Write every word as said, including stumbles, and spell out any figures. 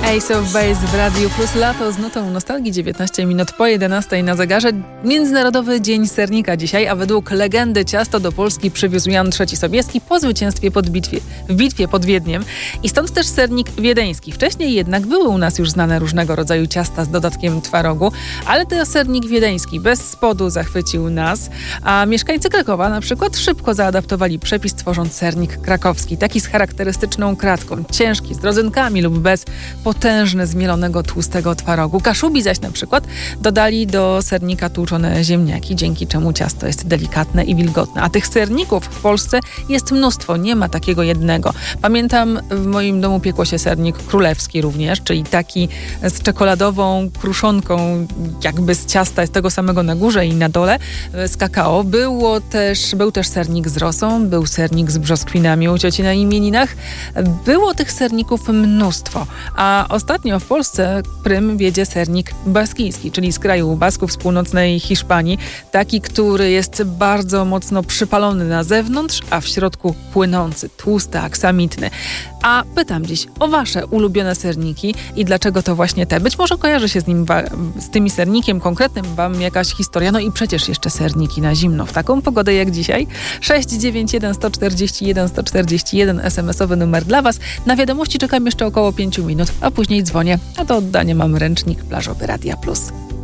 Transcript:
Ace of Base w Radiu Plus. Lato z nutą nostalgii. dziewiętnaście minut po jedenastej na zegarze. Międzynarodowy Dzień Sernika dzisiaj, a według legendy ciasto do Polski przywiózł Jan trzeci Sobieski po zwycięstwie pod bitwie, w bitwie pod Wiedniem. I stąd też sernik wiedeński. Wcześniej jednak były u nas już znane różnego rodzaju ciasta z dodatkiem twarogu, ale ten sernik wiedeński bez spodu zachwycił nas, a mieszkańcy Krakowa na przykład szybko zaadaptowali przepis, tworząc sernik krakowski. Taki z charakterystyczną kratką, ciężki, z rodzynkami lub bez, potężny z mielonego tłustego twarogu. Kaszubi zaś na przykład dodali do sernika tłuczone ziemniaki, dzięki czemu ciasto jest delikatne i wilgotne. A tych serników w Polsce jest mnóstwo, nie ma takiego jednego. Pamiętam, w moim domu piekło się sernik królewski również, czyli taki z czekoladową kruszonką, jakby z ciasta, z tego samego na górze i na dole, z kakao. Było też, był też sernik z rosą, był sernik z brzoskwinami u cioci na imieninach. Było tych serników mnóstwo. A ostatnio w Polsce prym wiedzie sernik baskijski, czyli z kraju Basków, z północnej Hiszpanii. Taki, który jest bardzo mocno przypalony na zewnątrz, a w środku płynący, tłusty, aksamitny. A pytam dziś o wasze ulubione serniki i dlaczego to właśnie te. Być może kojarzy się z nim, z tymi sernikiem konkretnym wam jakaś historia. No i przecież jeszcze serniki na zimno w taką pogodę jak dzisiaj. sześć dziewięć jeden sto czterdzieści jeden sto czterdzieści jeden es em esowy numer dla was. Na wiadomości czekam jeszcze około pięciu minut, a później dzwonię, a do oddania mam ręcznik plażowy Radia Plus.